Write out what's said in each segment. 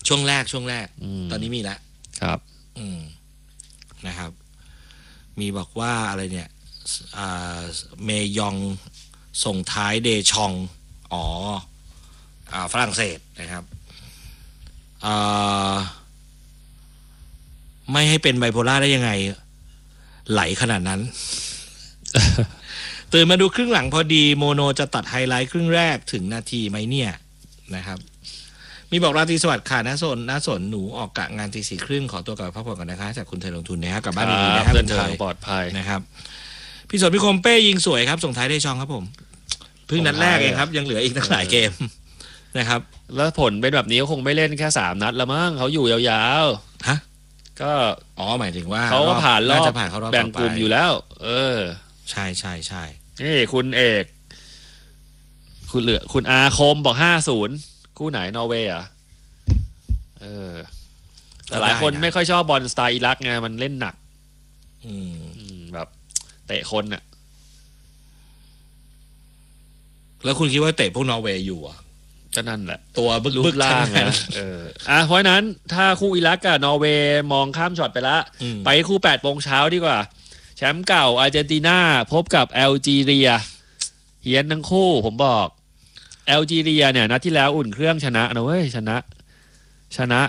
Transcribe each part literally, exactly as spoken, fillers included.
ช่วงแรกช่วงแรกตอนนี้มีแล้วครับอืมนะครับมีบอกว่าอะไรเนี่ยเมยองส่งท้ายเดชองอ๋ออ่าฝรั่งเศสนะครับไม่ให้เป็นไบโพล่าได้ยังไงไหลขนาดนั้น ตื่นมาดูครึ่งหลังพอดีโมโนจะตัดไฮไลท์ครึ่งแรกถึงนาทีไหมเนี่ยนะครับมีบอกราตรีสวัสดิ์ค่ะน้าสนน้าสนหนูออกกะงานตีสี่ครึ่งขอตัวกลับพักผ่อนก่อนนะคะจากคุณไทยลงทุนนะครับกลับบ้านดีๆนะครับเดินทางปลอดภัยนะครับพี่สนพี่คมเป้ยิงสวยครับส่งท้ายได้ช่องครับผมเพิ่งนัดแรกเองครับยังเหลืออีกตั้งหลายเกมนะครับแล้วผลเป็นแบบนี้คงไม่เล่นแค่สามนัดละมั้งเขาอยู่ยาวๆฮะก็อ๋อหมายถึงว่าเขาก็ผ่านรอบแบ่งกลุ่มอยู่แล้วเออใช่ใช่ใช่นี่คุณเอกคุณเหลือคุณอาคมบอกห้าศูนย์คู่ไหนนอร์เวย์อ่ะเออแต่หลายคนไม่ค่อยชอบบอลสไตล์อิรักไงมันเล่นหนักอืมแบบเตะคนน่ะแล้วคุณคิดว่าเตะพวกนอร์เวย์อยู่อ่ะก็นั่นแหละตัวบึกบึกล่างนะเอออ่ะเพราะนั้นถ้าคู่อิรักกับนอร์เวย์มองข้ามช็อตไปละไปคู่แปดโมงเช้าดีกว่าแชมป์เก่าอาร์เจนตินาพบกับแอลจีเรียเฮียนทั้งคู่ผมบอกแอลจีเรียเนี่ยนัดที่แล้วอุ่นเครื่องชนะนะเว้ยชนะชนะ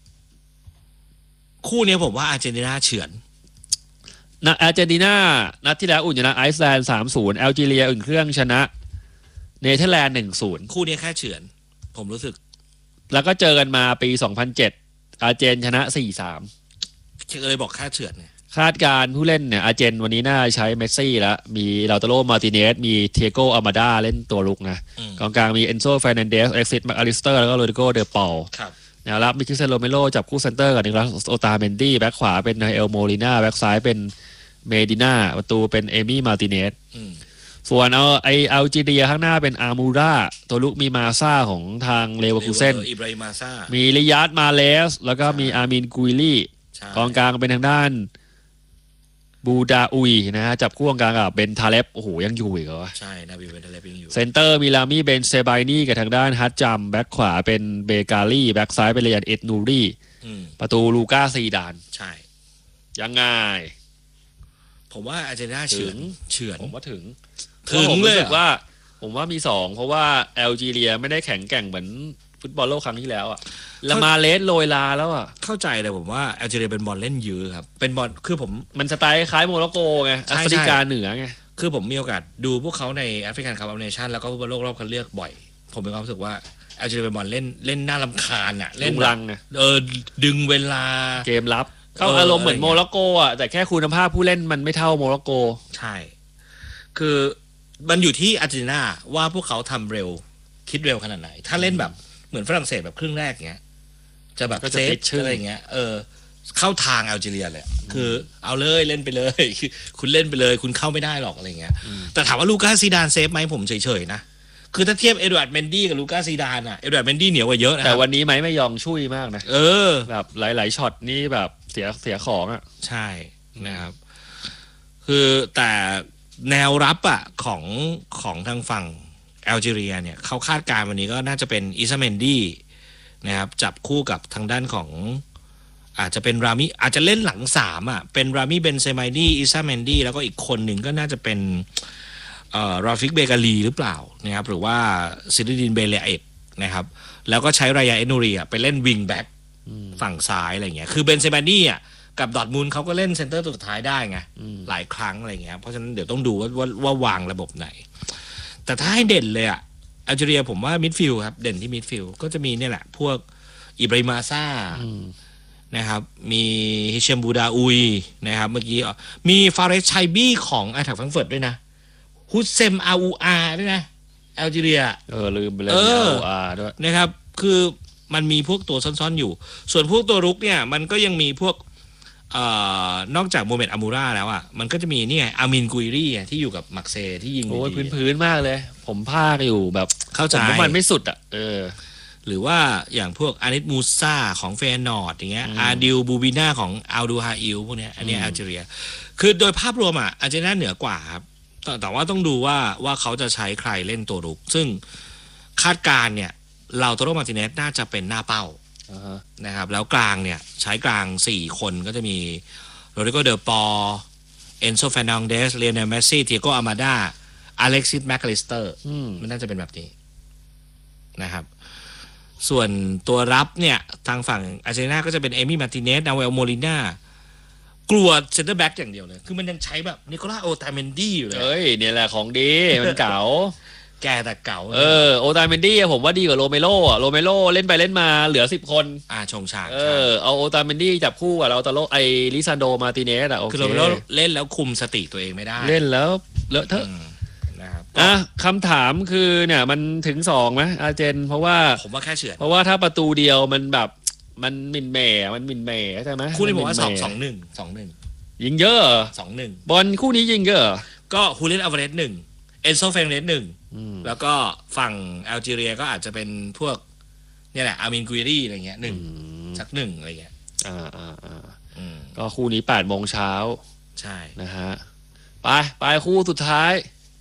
คู่นี้ผมว่าอาร์เจนตินาเฉือนนะอาร์เจนตินานัดที่แล้วอุ่นชนะไอซ์แลนด์ สามศูนย์ แอลจีเรียอุ่นเครื่องชนะเนเธอร์แลนด์ หนึ่งศูนย์คู่นี้แค่เฉือนผมรู้สึกแล้วก็เจอกันมาปีสองพันเจ็ดอาร์เจนชนะ สี่สามเลยบอกแค่เฉือนเนี่ยคาดการผู้เล่นเนี่ยอาร์เจนวันนี้น่าใช้เมสซี่แล้วมีลาโตโรมาร์ติเนสมีเทโกอามาดาเล่นตัวลุกนะกองกลางมีเอนโซเฟร์นันเดสเอ็กซิสแมคอลิสเตอร์แล้วก็โรดิโกเดอปอลแนวรับมีคริสเตียโนโรเมโรจับคู่เซนเตอร์กับนิโคลัสโอตาเมนดี้แบ็คขวาเป็นเอลโมลิน่าแบ็คซ้ายเป็นเมดิน่าประตูเป็นเอมี่มาร์ติเนสส่วนเอาไออัลจีเรียข้างหน้าเป็นอามูราตัวลุกมีมาซ่าของทางเลเวอร์คูเซ่นมีลิยาร์ดมาเลสแล้วก็มีอามินกุยลี่กองกลางเป็นทางด้านบูดาอุยนะฮะจับคู่กลางกับเบนทาเลปโอ้โหยังอยู่อีกเหรอใช่นะบีเบนทาเลปยังอยู่เซนเตอร์มีลามี่เบนเซบายนี่กับทางด้านฮัตจัมแบ็คขวาเป็นเบกาลี่แบ็คซ้ายเป็นเรียนเอ็ดนูรี่ประตูลูก้าซีดานใช่ยังไงผมว่าอาร์เจนตินาเฉือนเฉือนผมว่าถึงถึงเลยว่าผมว่ามีสองเพราะว่าแอลจีเรียไม่ได้แข็งแกร่งเหมือนฟุตบอลโลกครั้งที่แล้วอ่ะละมาเลสโรยลาแล้วอ่ะเข้าใจเลยผมว่าแอลจีเรียเป็นบอลเล่นยื้อครับเป็นบอลคือผมมันสไตล์คล้ายโมร็อกโกไงแอฟริกาเหนือไงคือผมมีโอกาสดูพวกเขาในแอฟริกันคัพออฟเนชั่นแล้วก็ฟุตบอลโลกรอบคัดเลือกบ่อยผมมีความรู้สึกว่าแอลจีเรียเป็นบอลเล่นเล่นน่ารำคาญอ่ะเล่นรังไงเออดึงเวลาเกมรับเขาอารมณ์เหมือนโมร็อกโกอ่ะแต่แค่คุณภาพผู้เล่นมันไม่เท่าโมร็อกโกใช่คือมันอยู่ที่อาร์เจนตินาว่าพวกเขาทำเร็วคิดเร็วขนาดไหนถ้าเล่นแบบเหมือนฝรั่งเศสแบบครึ่งแรกเงี้ยจะแบบเซฟอะไรเงี้ยเออเข้าทางแอลจีเรียเลยคือเอาเลยเล่นไปเลยคุณเล่นไปเลยคุณเข้าไม่ได้หรอกอะไรเงี้ยแต่ถามว่าลูก้าซีดานเซฟไหมผมเฉยๆนะคือถ้าเทียบเอ็ดวาร์ดเมนดี้กับลูก้าซีดานอะเอ็ดวาร์ดเมนดี้เหนียวกว่าเยอะนะแต่วันนี้ไหมไม่ยอมช่วยมากนะเออแบบหลายๆช็อตนี่แบบเสียเสียของอ่ะใช่นะครับคือแต่แนวรับอ่ะของของทางฝั่งแอลจีเรียเนี่ยเขาคาดการณ์วันนี้ก็น่าจะเป็นอิซาเมนดี้นะครับจับคู่กับทางด้านของอาจจะเป็นรามิอาจจะเล่นหลังสามอ่ะเป็นรามิเบนเซมายดี้อิซาเมนดี้แล้วก็อีกคนหนึ่งก็น่าจะเป็นเอ่อราฟิกเบกาลีหรือเปล่านะครับหรือว่าซิดดินเบเลเอตนะครับแล้วก็ใช้รายาเอนูรีอ่ะไปเล่นวิงแบ็กฝั่งซ้ายอะไรเงี้ยคือเบนเซมายดี้อ่ะกับดอร์ทมุนด์เขาก็เล่นเซนเตอร์ตัวสุดท้ายได้ไงหลายครั้งอะไรเงี้ยเพราะฉะนั้นเดี๋ยวต้องดูว่าว่าว่าวางระบบไหนแต่ถ้าให้เด่นเลยอ่ะแอลจีเรียผมว่ามิดฟิลด์ครับเด่นที่มิดฟิลด์ก็จะมีเนี่ยแหละพวกอิบราฮิมาซ่านะครับมีฮิเชมบูดาอุยนะครับเมื่อกี้มีฟาเรสชัยบี้ของไอแท็กแฟรงก์เฟิร์ตด้วยนะฮุสเซมอาอูอาด้วยนะแอลจีเรียเออลืมไปเลยอาอูอาด้วยนะครับคือมันมีพวกตัวซ่อนๆอยู่ส่วนพวกตัวรุกเนี่ยมันก็ยังมีพวกเอ่อนอกจากโมเมนต์อามูราแล้วอ่ะมันก็จะมีนี่ไงอามินกุยรี่ที่อยู่กับมักเซที่ยิงโอ้ยพื้นๆมากเลยผมภาคอยู่แบบเข้าใจว่ามันไม่สุดอ่ะเออหรือว่าอย่างพวกอานิตมูซ่าของเฟนอร์ดอย่างเงี้ยอาดิลบูบิน่าของอัลดูฮาอิลพวกเนี้ยอันนี้แอลจีเรียคือโดยภาพรวมอ่ะอาร์เจนตินาเหนือกว่าครับแต่ว่าต้องดูว่าว่าเขาจะใช้ใครเล่นตัวรุกซึ่งคาดการเนี่ยเราโตโรมาร์ติเนสน่าจะเป็นหน้าเป้านะครับแล้วกลางเนี่ยใช้กลางสี่คนก็จะมีโรดริโกเดอปอร์เอนโซเฟร์นันเดสเลียเนลเมสซี่เทียโกอามาดาอเล็กซิสแมคคาลิสเตอร์มันน่าจะเป็นแบบนี้นะครับส่วนตัวรับเนี่ยทางฝั่งอาร์เจนตินาก็จะเป็นเอมี่มาร์ติเนสนาเวลโมลิน่ากลัวเซนเตอร์แบ็กอย่างเดียวเลยคือมันยังใช้แบบนิโคลัสโอตาเมนดี้อยู่เลยเอ้ยเนี่ยแหละของดีมันเก่าแกแต่เก่าเออโอตาเมนดี้ผมว่าดีกว่าโรเมโรอ่ะโรเมโรเล่นไปเล่นมาเหลือสิบคนอ่าชงฉากเออเอาโอตาเมนดี้จับคู่กับเราตาโลไอลิซานโดมาร์ติเนสอ่ะโอเคคือโรเมโรเล่นแล้วคุมสติตัวเองไม่ได้เล่นแล้วเลอะเทอะนะครับอ่ะคำถามคือเนี่ยมันถึงสองไหมอาร์เจนเพราะว่าผมว่าแค่เฉือนเพราะว่าถ้าประตูเดียวมันแบบมันมินเม่มันมินเม่ใช่ไหมคู่นี้ผมว่าสองสองหนึ่งสองหนึ่งยิงเยอะสองหนึ่งบอลคู่นี้ยิงเยอะก็ฮูเลียนอัลวาเรสหนึ่งเอนโซเฟรนเดสหนึ่งแล้วก็ฝั่งแอลจีเรียก็อาจจะเป็นพวกเนี่ยแหละอามินกุยรีอะไรเงี้ยหนึ่งสักหนึ่งอะไรเงี้ยอ่าอ่าอ่าก็คู่นี้แปดโมงเช้าใช่นะฮะไปไปคู่สุดท้าย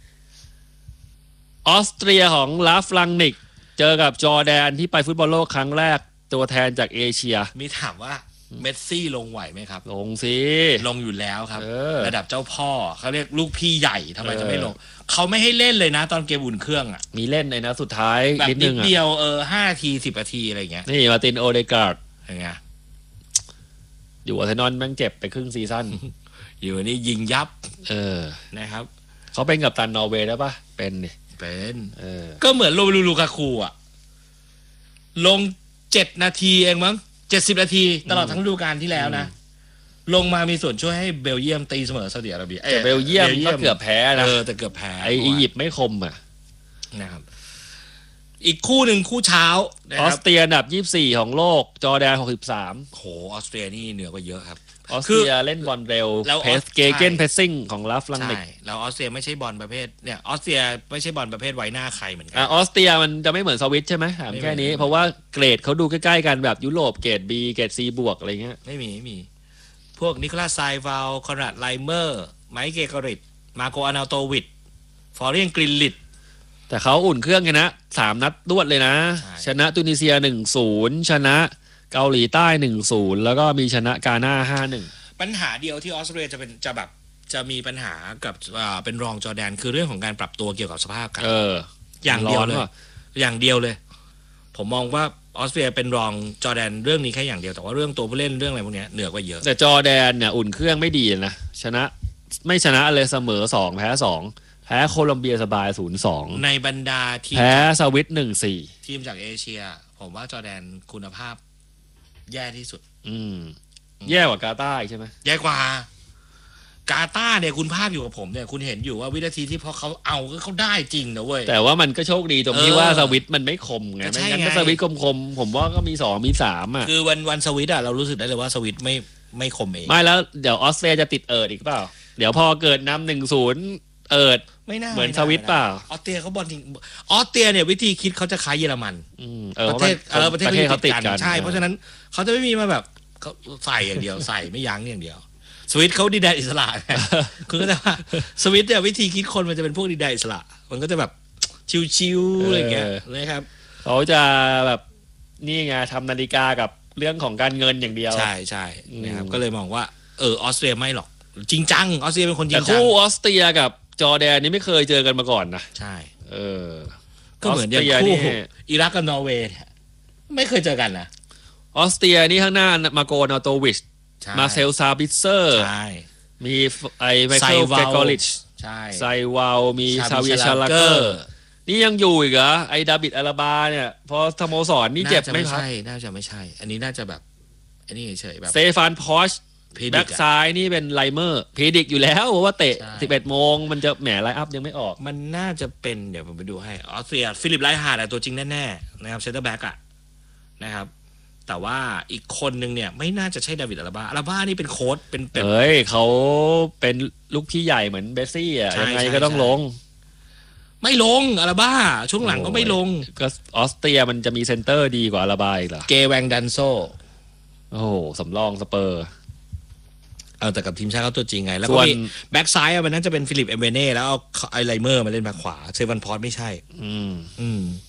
ออสเตรียของลาฟลังนิกเจอกับจอร์แดนที่ไปฟุตบอลโลกครั้งแรกตัวแทนจากเอเชียมีถามว่าเมสซี่ลงไหวไหมครับลงสิลงอยู่แล้วครับระดับเจ้าพ่อเขาเรียกลูกพี่ใหญ่ทำไมจะไม่ลงเขาไม่ให้เล่นเลยนะตอนเกมอุ่นเครื่องอ่ะมีเล่นในนะสุดท้ายแบบนิดเดียวเออห้านาทีสิบนาทีอะไรเงี้ยนี่มาตินโอเดการ์ดยังไงอยู่อาร์เซนอลแม่งเจ็บไปครึ่งซีซั่นอยู่นี่ยิงยับเออนะครับเขาเป็นกัปตันนอร์เวย์ได้ปะเป็นดิเป็นเออก็เหมือนโรเมลูลูกาคูอ่ะลงเจ็ดนาทีเองมั้งเจ็ดสิบนาทีตลอดทั้งฤดูกาลที่แล้วนะลงมามีส่วนช่วยให้เบลเยียมตีเสมอซาอุดิอาระเบียแต่เบลเยียมก็เกือบแพ้นะเออแต่เกือบแพ้ไออียิปต์ไม่คมอ่ะนะครับอีกคู่หนึ่งคู่เช้าออสเตรียอันดับยี่สิบสี่ของโลกจอร์แดนหกสิบสามโหออสเตรียนี่เหนือกว่าเยอะครับออสเตรียเล่นบอลเร็วเพสเกเกนเพสซิ่งของลาฟลังนิกใช่แล้วออสเตรียไม่ใช่บอลประเภทเนี่ยออสเตรียไม่ใช่บอลประเภทไว้หน้าใครเหมือนกันอ่ะออสเตรียมันจะไม่เหมือนสวิตใช่ไหมถามแค่นี้เพราะว่าเกรดเขาดูใกล้ๆกันแบบยุโรปเกรด B เกรด C บวกอะไรเงี้ยไม่มีไม่มีพวกนิโคลัสไซวาลคอนราดไลเมอร์ไมค์เกเกริตมาโกอานาโตวิดฟอร์เรียนกริลลิตแต่เขาอุ่นเครื่องกันนะสามนัดรวดเลยนะชนะตุนิเซีย หนึ่งศูนย์ ชนะเกาหลีใต้ หนึ่งศูนย์ แล้วก็มีชนะกาน่า ห้าหนึ่งปัญหาเดียวที่ออสเตรเลียจะเป็นจะแบบจะมีปัญหากับเป็นรองจอร์แดนคือเรื่องของการปรับตัวเกี่ยวกับสภาพกันเอออย่างเดียวเลยอย่างเดียวเลยผมมองว่าออสเตรียเป็นรองจอร์แดนเรื่องนี้แค่อย่างเดียวแต่ว่าเรื่องตัวผู้เล่นเรื่องอะไรพวกนี้เหนือกว่าเยอะแต่จอร์แดนเนี่ยอุ่นเครื่องไม่ดีนะชนะไม่ชนะเลยเสมอสองแพ้สองแพ้โคลอมเบียสบาย ศูนย์สองในบรรดาทีมแพ้สวิต หนึ่งสี่ทีมจากเอเชียผมว่าจอร์แดนคุณภาพแย่ที่สุดอืมแย่กว่ากาตาร์ใช่ไหมแย่กว่ากาตาร์เนี่ยคุณภาพอยู่กับผมเนี่ยคุณเห็นอยู่ว่าวินาทีที่พอเขาเอาก็เขาได้จริงนะเว้ยแต่ว่ามันก็โชคดีตรงที่ว่าสวิตมันไม่คมไงไม่งั้นถ้าสวิตคมๆผมว่าก็มีสองมีสามอ่ะคือวันวันสวิตอ่ะเรารู้สึกได้เลยว่าสวิตไม่ไม่คมเองไม่แล้วเดี๋ยวออสเตรเลียจะติดเอิร์ดอีกเปล่าเดี๋ยวพอเกิดนำหนึ่งศูนย์เอิร์ดไม่น่าเหมือนสวิตเปล่าออสเตรียเขาบอลจริงออสเตรียเนี่ยวิธีคิดเขาจะคล้ายเยอรมันประเทศเออประเทศเขาติดกันใช่เพราะฉะนั้นเขาจะไม่มีมาแบบเขาใส่อย่างเดียวใส่ไม่ยั้งอย่างเดียวสวิตเขาดีแดนอิสระคือก็จะว่าสวิตเนี่ยวิธีคิดคนมันจะเป็นพวกดีแดนอิสระมันก็จะแบบชิวๆอะไรเงี้ยนะครับเขาจะแบบนี่ไงทำนาฬิกากับเรื่องของการเงินอย่างเดียวใช่ใช่นะครับก็เลยมองว่าเออออสเตรียไม่หรอกจริงจังออสเตรียเป็นคนจริงจังแต่คู่ออสเตรียกับจอร์แดนนี่ไม่เคยเจอกันมาก่อนนะใช่เออก็เหมือนอย่างคู่อิรักกับนอร์เวย์ไม่เคยเจอกันนะออสเตรียนี่ข้างหน้ามาโกนาโตวิชมาเซลซาบิเซอร์มีไอไมเคิลเฟกอริชไซวาลมีซาเวียชาลาเกอร์นี่ยังอยู่อีกเหรอไอดาบิดอาราบาเนี่ยพอสโมสรนี่เจ็บไม่ใช่น่าจะไม่ใช่อันนี้น่าจะแบบอันนี้เฉยๆแบบเซฟานพอชแบ็กซ้ายนี่เป็นไลเมอร์พีดิกอยู่แล้วเพราะว่าเตะสิบเอ็ดโมงมันจะแหมไลน์อัพยังไม่ออกมันน่าจะเป็นเดี๋ยวผมไปดูให้ออสเตรียฟิลิปไลฮาร์ดตัวจริงแน่ๆนะครับเซนเตอร์แบ็กอะนะครับแต่ว่าอีกคนนึงเนี่ยไม่น่าจะใช่ดาวิดอาราบาอาราบานี่เป็นโค้ชเป็นเอ้ยเขาเป็นลูกพี่ใหญ่เหมือนเบสซี่อ่ะยังไงก็ต้องลงไม่ลงอาราบาช่วงหลังก็ไม่ลงก็ออสเตรียมันจะมีเซนเตอร์ดีกว่าอาราบาอีกเหรอเกแวงดันโซโอ้โหสำรองสเปอร์เออแต่กับทีมชาติเขาตัวจริงไงแล้วก็มีแบ็กซ้ายมันน่าจะเป็นฟิลิปเอเมเน่แล้วเอาไอไลเมอร์มาเล่นแบ็กขวาเซวันพอร์ตไม่ใช่อืมอืม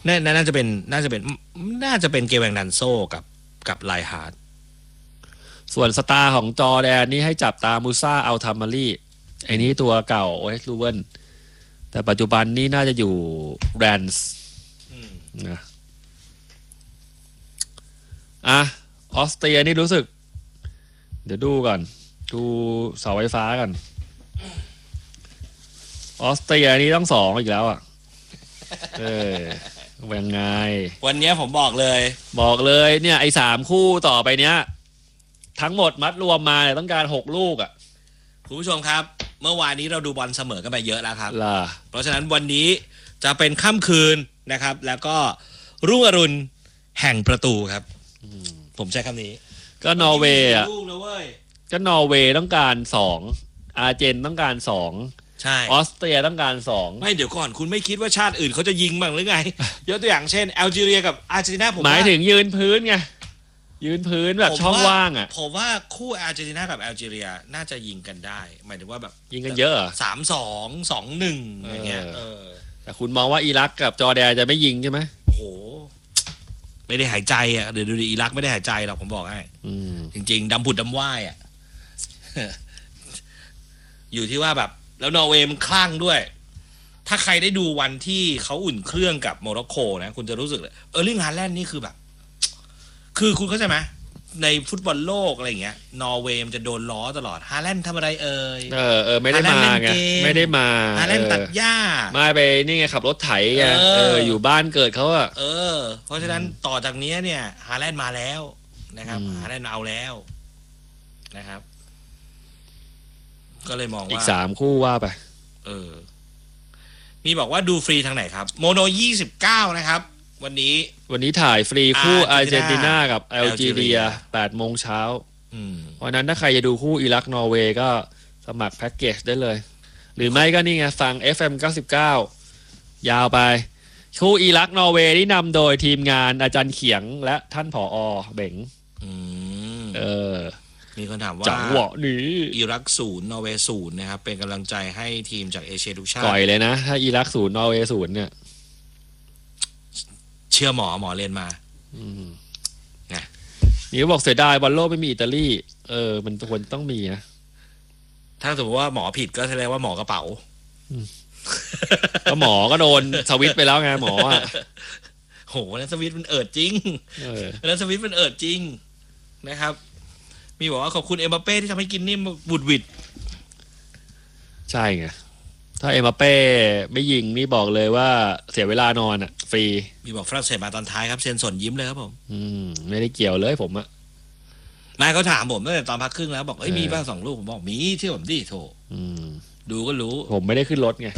น่าน่าจะเป็นน่าจะเป็นน่าจะเป็นเกแวงดันโซกับกับไลฮาร์ดส่วนสตาร์ของจอแดนนี่ให้จับตามูซาอัลทามารีไอ้นี้ตัวเก่าโอเอสลูเวนแต่ปัจจุบันนี่น่าจะอยู่แรนส์นะอ่ะออสเตรียนี่รู้สึกเดี๋ยวดูก่อนดูเสาไฟฟ้ากันออสเตรียนี่ต้องสองอีกแล้วอ่ะเออยังไงวันนี้ผมบอกเลยบอกเลยเนี่ยไอ้สามคู่ต่อไปเนี้ยทั้งหมดมัดรวมมาเนี่ยต้องการหกลูกอ่ะคุณผู้ชมครับเมื่อวานนี้เราดูบอลเสมอกันไปเยอะแล้วครับล่ะเพราะฉะนั้นวันนี้จะเป็นค่ำคืนนะครับแล้วก็รุ่งอรุณแห่งประตูครับผมใช้คำนี้ก็นอร์เวย์อ่ะก็นอร์เวย์ต้องการสองอาร์เจนต้องการสองใช่ออสเตรียต้องการสองไม่เดี๋ยวก่อนคุณไม่คิดว่าชาติอื่นเขาจะยิงบ้างหรือไงยกตัวอย่างเช่นแอลจีเรียกับอาร์เจนตินาผมหมายถึงยืนพื้นไงยืนพื้นแบบช่องว่างอ่ะผมว่าคู่อาร์เจนตินากับแอลจีเรียน่าจะยิงกันได้หมายถึงว่าแบบยิงกันเยอะสามสองสองหนึ่งอย่างเงี้ยแต่คุณมองว่าอิรักกับจอร์แดนจะไม่ยิงใช่ไหมโอ้โหไม่ได้หายใจอ่ะเดี๋ยวดูดิอิรักไม่ได้หายใจหรอกผมบอกให้จริงๆดำผุดดำว่ายอ่ะอยู่ที่ว่าแบบแล้วนอร์เวย์มันคลั่งด้วยถ้าใครได้ดูวันที่เขาอุ่นเครื่องกับโมร็อกโกนะคุณจะรู้สึกเลยเออร์ลิงฮาแลนด์นี่คือแบบคือคุณเข้าใจไหมในฟุตบอลโลกอะไรอย่างเงี้ยนอร์เวย์มันจะโดนล้อตลอดฮาแลนด์ทำอะไรเอ่ยเออเออไม่ได้มาไงไม่ได้มาฮาแลนด์ตัดหญ้ามาไปนี่ไงขับรถไถไงเอออยู่บ้านเกิดเขาอะเออเพราะฉะนั้นต่อจากนี้เนี่ยฮาแลนด์มาแล้วนะครับฮาแลนด์เอาแล้วนะครับก็เลยมองว่าอีกสามคู่ว่าไปเออมีบอกว่าดูฟรีทางไหนครับโมโนยี่สิบเก้านะครับวันนี้วันนี้ถ่ายฟรีคู่อาร์เจนตินากับแอลจีเรียแปดโมงเช้าเพราะนั้นถ้าใครจะดูคู่อิรักนอร์เวย์ก็สมัครแพ็กเกจได้เลยหรือไม่ก็นี่ไงฟัง เอฟ เอ็ม เก้าสิบเก้ายาวไปคู่อิรักนอร์เวย์ที่นำโดยทีมงานอาจารย์เขียงและท่านผอ.เบ๋งเออมีคนถามว่าจังหวะนี้อิรักศูนย์นอร์เวย์ศูนย์นะครับเป็นกำลังใจให้ทีมจากเอเชียทุกชาติก่อยเลยนะถ้าอิรักศูนย์นอร์เวย์ศูนย์เนี่ยเชื่อหมอหมอเรียนมานะนี่บอกเสียดายบอลโลกไม่มีอิตาลีเออมันควรต้องมีนะถ้าสมมติว่าหมอผิดก็แสดงว่าหมอกระเป๋าก็หมอก็โดนสวิตไปแล้วไงหมออ่ะโหนั้นสวิตมันเอิดจริงนั้นสวิตมันเอิดจริงนะครับมีบอกว่าขอบคุณเอ็มบัปเป้ที่ทำให้กินนิ่มบุดวิดใช่ไงถ้าเอ็มบัปเป้ไม่ยิงนี่บอกเลยว่าเสียเวลานอนอ่ะฟรีมีบอกฝรั่งเศสมาตอนท้ายครับเซนสนยิ้มเลยครับผมอืมไม่ได้เกี่ยวเลยผมอ่ะนายเขาถามผมตั้งแต่ตอนพักครึ่งแล้วบอกเอ้ยมีบ้างสองลูกผมบอกมีเชื่อผมดิโถดูก็รู้ผมไม่ได้ขึ้นรถไง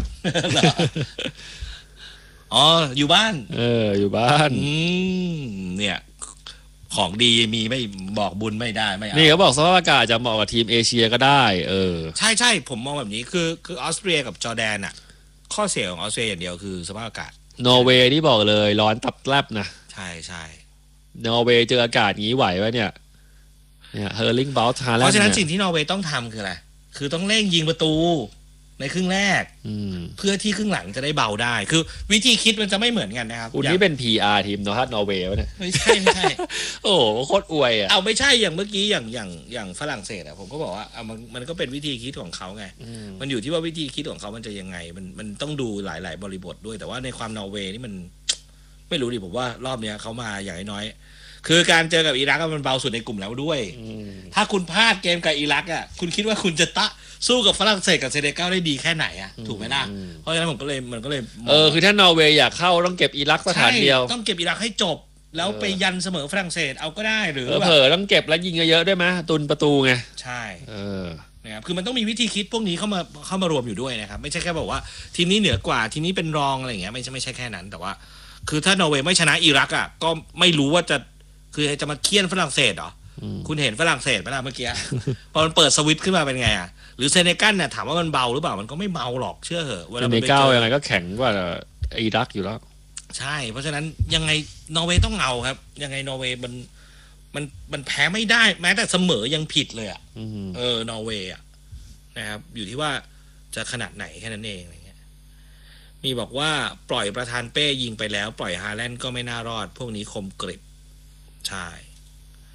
อ๋ออยู่บ้านเอออยู่บ้านเนี่ยของดีมีไม่บอกบุญไม่ได้ไม่เอานี่เขาบอกสภาพอากาศจะเหมาะกับทีมเอเชียก็ได้เออใช่ใช่ผมมองแบบนี้คือคือออสเตรียกับจอร์แดนอ่ะข้อเสียของออสเตรียอย่างเดียวคือสภาพอากาศนอร์เวย์ที่บอกเลยร้อนตับแลบนะใช่ใช่นอร์เวย์เจออากาศงี้ไหววะเนี่ยเนี่ยเฮอร์ลิงบอลทาแลนด์เพราะฉะนั้นสิ่งที่นอร์เวย์ต้องทำคืออะไรคือต้องเร่งยิงประตูในครึ่งแรกเพื่อที่ครึ่งหลังจะได้เบาได้คือวิธีคิดมันจะไม่เหมือนกันนะครับคุณนี่เป็น พี อาร์ ทีมนอร์นอร์เวย์วะเนี่ยไม่ใช่ไม่ใช่โอ้โคตรอวยอ่ะเอาไม่ใช่อย่างเมื่อกี้อย่างอย่างอย่างฝรั่งเศสอ่ะผมก็บอกว่าเอามันมันก็เป็นวิธีคิดของเขาไงมันอยู่ที่ว่าวิธีคิดของเขามันจะยังไงมันมันต้องดูหลายๆบริบทด้วยแต่ว่าในความนอร์เวย์นี่มันไม่รู้ดิผมว่ารอบเนี้ยเขามาอย่างน้อยคือการเจอกับอิรักมันเบาสุดในกลุ่มแล้วด้วยถ้าคุณพลาดเกมกับอิรักอ่ะคุณคิดว่าคุณจะตะสู้กับฝรั่งเศสกับเซเนกัลได้ดีแค่ไหนอ่ะถูกไหมล่ะเพราะฉะนั้นผมก็เลยมันก็เลยเออคือถ้านอร์เวย์อยากเข้าต้องเก็บอิรักสถานเดียวต้องเก็บอิรักให้จบแล้วไปยันเสมอฝรั่งเศสเอาก็ได้หรือเผลอต้องเก็บแล้วยิงเยอะๆด้วยไหมตุนประตูไงใช่เออนะครับคือมันต้องมีวิธีคิดพวกนี้เข้ามาเข้ามารวมอยู่ด้วยนะครับไม่ใช่แค่บอกว่าทีมนี้เหนือกว่าทีมนี้เป็นรองอะไรอย่างเงี้ยไม่ใช่ไม่ใช่แค่นั้นแต่ว่าคือถ้านอร์เวย์ไม่ชนะอิรักอ่ะก็ไม่รู้ว่าจะคือจะมาเคี่ยนฝรั่งเศสเหรอคุณเห็นฝรั่งเศสไหมล่ะเมื่อกี้พอมันเปิดสวิตช์ขึ้นมาเป็นไงอ่ะหรือเซเนกัลเนี่ยถามว่ามันเบาหรือเปล่ามันก็ไม่เบาหรอกเชื่อเหอะเวลาเซเนกัลยังไงก็แข็งกว่าอิรักอยู่แล้วใช่เพราะฉะนั้นยังไงนอร์เวย์ต้องเอาครับยังไงนอร์เวย์มันมันมันแพ้ไม่ได้แม้แต่เสมอยังผิดเลยอ่ะเออนอร์เวย์อ่ะนะครับอยู่ที่ว่าจะขนาดไหนแค่นั้นเองอะไรเงี้ยมีบอกว่าปล่อยประธานเป้ยิงไปแล้วปล่อยฮาแลนด์ก็ไม่น่ารอดพวกนี้คมกริบใช่